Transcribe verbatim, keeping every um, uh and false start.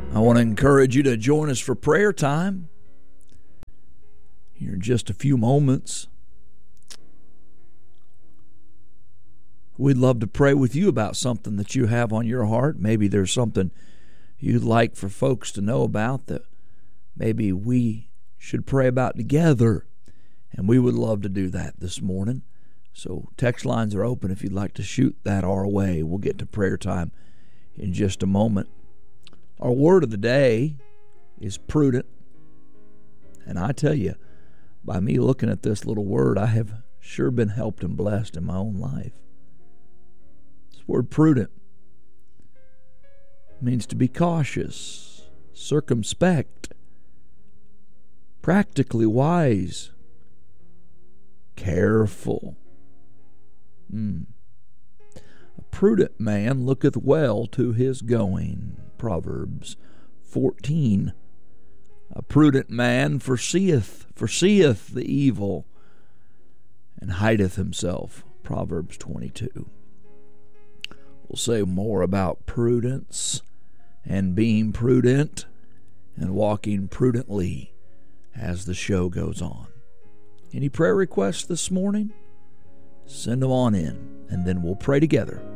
I want to encourage you to join us for prayer time here in just a few moments. We'd love to pray with you about something that you have on your heart. Maybe there's something you'd like for folks to know about that maybe we should pray about together, and we would love to do that this morning. So text lines are open if you'd like to shoot that our way. We'll get to prayer time in just a moment. Our word of the day is prudent. And I tell you, by me looking at this little word, I have sure been helped and blessed in my own life. This word prudent means to be cautious, circumspect, practically wise, careful. Hmm. A prudent man looketh well to his going. Proverbs fourteen. A prudent man foreseeth, foreseeth the evil, and hideth himself. Proverbs twenty-two. We'll say more about prudence and being prudent and walking prudently as the show goes on. Any prayer requests this morning? Send them on in, and then we'll pray together.